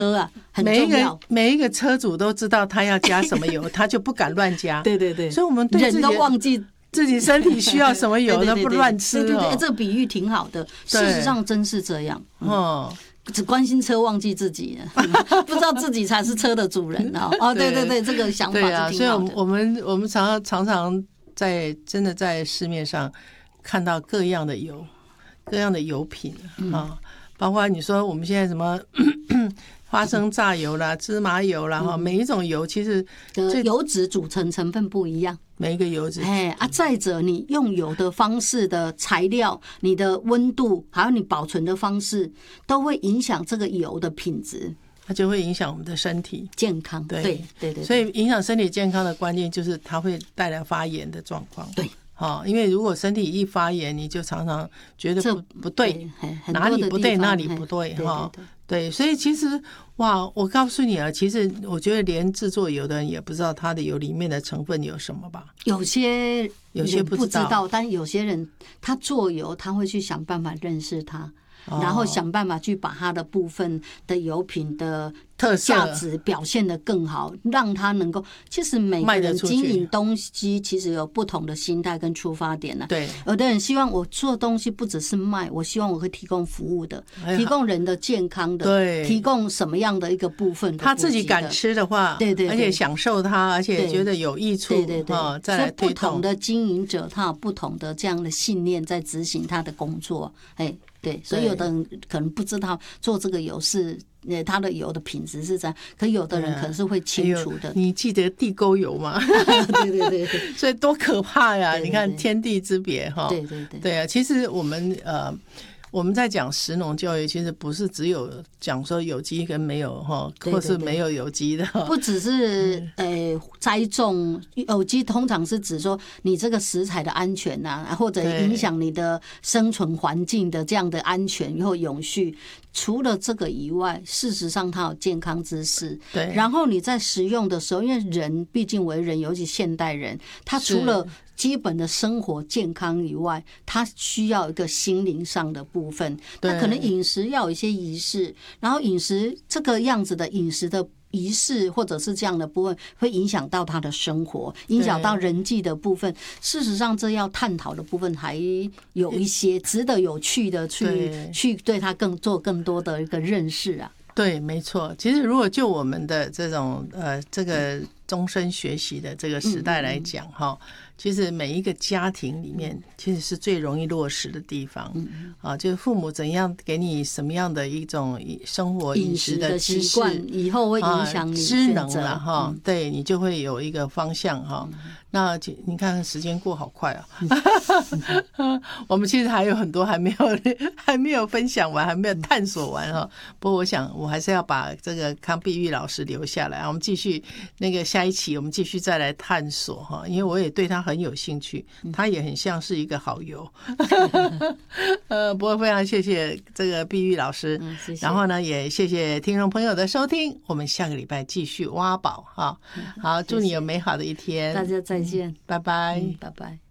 啊，很重要。 每一个车主都知道他要加什么油，他就不敢乱加。 对对对， 所以我们对人都忘记自己身体需要什么油，都不乱吃。 对对对，这个比喻挺好的。事实上真是这样。只关心车，忘记自己，不知道自己才是车的主人啊！哦，对对对，这个想法是挺好的。 所以我们常常真的在市面上看到各样的油品啊，包括你说我们现在什么花生榨油啦、芝麻油啦，每一种油其实油脂组成成分不一样。 每一个油脂， 再者你用油的方式的材料、你的温度，还有你保存的方式，都会影响这个油的品质， 它就会影响我们的身体健康。 对， 所以影响身体健康的关键就是它会带来发炎的状况。 对。 因为如果身体一发炎，你就常常觉得不对，哪里不对哪里不对哈。对，所以其实我告诉你啊，其实我觉得连制作油的人也不知道它的油里面的成分有什么吧？ 有些不知道，但有些人他做油，他会去想办法认识它。然后想办法去把它的部分的油品的特色价值表现得更好，让它能够。其实每个人经营东西其实有不同的心态跟出发点。 对， 有的人希望我做东西不只是卖，我希望我会提供服务的，提供人的健康的， 对， 提供什么样的一个部分的， 他自己敢吃的话， 对， 而且享受它，而且觉得有益处， 对， 再来推动。 不同的经营者，他有不同的这样的信念在执行他的工作。对，所以有的人可能不知道做这个油是它的油的品质是这样，可有的人可能是会清楚的。 你记得地沟油吗？ 对， 所以多可怕呀！你看天地之别哈。对啊，其实我们在讲食农教育，其实不是只有讲说有机跟没有哈，或是没有有机的， 不只是栽种有机，通常是指说你这个食材的安全啊，或者影响你的生存环境的这样的安全以后永续。除了这个以外，事实上它有健康知识。 对， 然后你在食用的时候，因为人毕竟为人，尤其现代人，他除了基本的生活健康以外，他需要一个心灵上的部分。他可能饮食要有一些仪式，然后饮食这个样子的饮食的仪式或者是这样的部分，会影响到他的生活，影响到人际的部分。事实上，这要探讨的部分还有一些值得有趣的去对他做更多的一个认识啊。 对，没错。其实如果就我们的这种这个终身学习的这个时代来讲哈，其实每一个家庭里面其实是最容易落实的地方就是父母怎样给你什么样的一种生活饮食的知识， 以后会影响你知能了哈，对你就会有一个方向哈。那你看时间过好快啊我们其实还有很多还没有分享完，还没有探索完哈。不过我想我还是要把这个康碧玉老师留下来，我们继续那个下一期我们继续再来探索哈，因为我也对他很有兴趣，他也很像是一个好油不过非常谢谢这个碧玉老师谢谢。 然后呢也谢谢听众朋友的收听，我们下个礼拜继续挖宝哈。好，祝你有美好的一天， 大家再见， 拜拜， 拜拜。